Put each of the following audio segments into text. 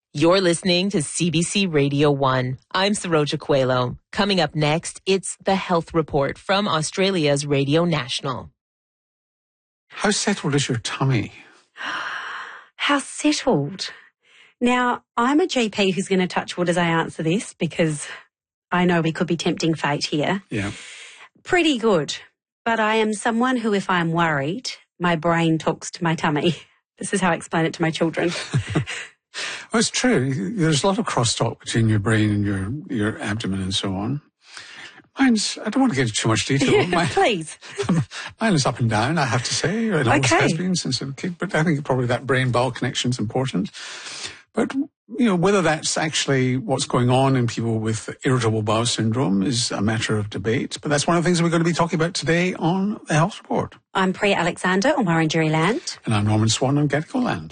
You're listening to CBC Radio 1. I'm Saroja Coelho. Coming up next, it's the Health Report from Australia's Radio National. How settled is your tummy? How settled? Now, I'm a GP who's going to touch wood as I answer this because I know we could be tempting fate here. Yeah. Pretty good. But I am someone who, if I'm worried, my brain talks to my tummy. This is how I explain it to my children. Well, it's true. There's a lot of crosstalk between your brain and your abdomen and so on. Mine's, I don't want to get into too much detail. Please. Mine is up and down, I have to say. It always has been since I was a kid. But I think probably that brain-bowel connection is important. But, whether that's actually what's going on in people with irritable bowel syndrome is a matter of debate. But that's one of the things we're going to be talking about today on the Health Report. I'm Priya Alexander on Wurundjeri Land. And I'm Norman Swan on Gadigal Land.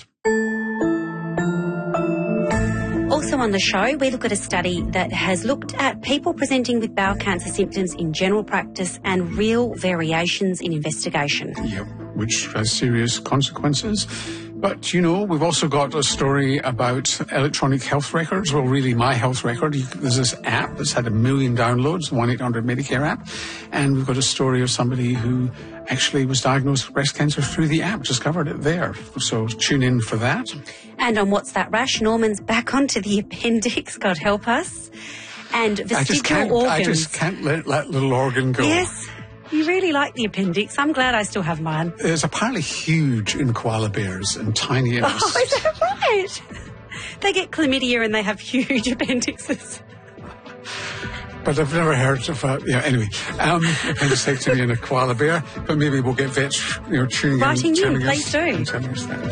Also on the show, we look at a study that has looked at people presenting with bowel cancer symptoms in general practice and real variations in investigation. Yep, which has serious consequences. But, we've also got a story about electronic health records. Well, really, My Health Record. There's this app that's had 1 million downloads, 1-800-Medicare app. And we've got a story of somebody who actually was diagnosed with breast cancer through the app, discovered it there. So tune in for that. And on What's That Rash, Norman's back onto the appendix, God help us. And vestigial organs. I just can't let that little organ go. Yes. You really like the appendix. I'm glad I still have mine. It's apparently huge in koala bears and tiny in us. Oh, is that right? They get chlamydia and they have huge appendixes. But I've never heard of anyway, appendicectomy in a koala bear. But maybe we'll get vets, tuning Writing in. Please do. And telling us that.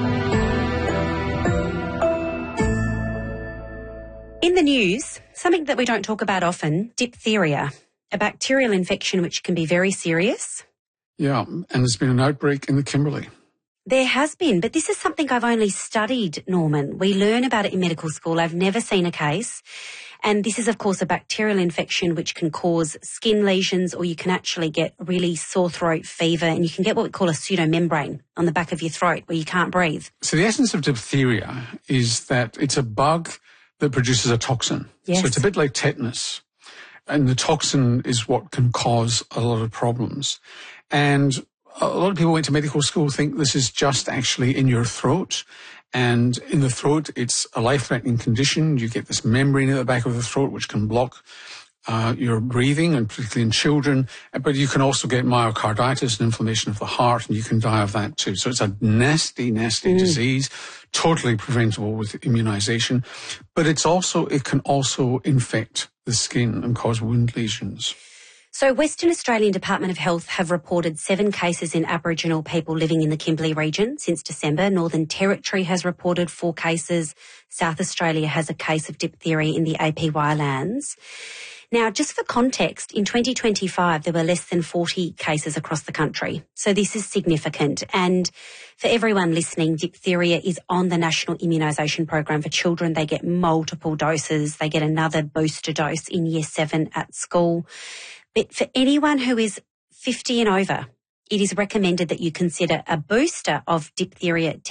In the news, something that we don't talk about often, diphtheria. A bacterial infection which can be very serious. Yeah, and there's been an outbreak in the Kimberley. There has been, but this is something I've only studied, Norman. We learn about it in medical school. I've never seen a case. And this is, of course, a bacterial infection which can cause skin lesions, or you can actually get really sore throat, fever, and you can get what we call a pseudomembrane on the back of your throat where you can't breathe. So the essence of diphtheria is that it's a bug that produces a toxin. Yes. So it's a bit like tetanus. And the toxin is what can cause a lot of problems. And a lot of people went to medical school think this is just actually in your throat. And in the throat, it's a life-threatening condition. You get this membrane at the back of the throat which can block your breathing, and particularly in children. But you can also get myocarditis and inflammation of the heart, and you can die of that too. So it's a nasty, nasty disease, totally preventable with immunization. But it can also infect the skin and cause wound lesions. So Western Australian Department of Health have reported 7 cases in Aboriginal people living in the Kimberley region since December. Northern Territory has reported 4 cases. South Australia has a case of diphtheria in the APY lands. Now, just for context, in 2025, there were less than 40 cases across the country. So this is significant. And for everyone listening, diphtheria is on the National Immunisation Program for children. They get multiple doses. They get another booster dose in Year 7 at school. But for anyone who is 50 and over, it is recommended that you consider a booster of diphtheria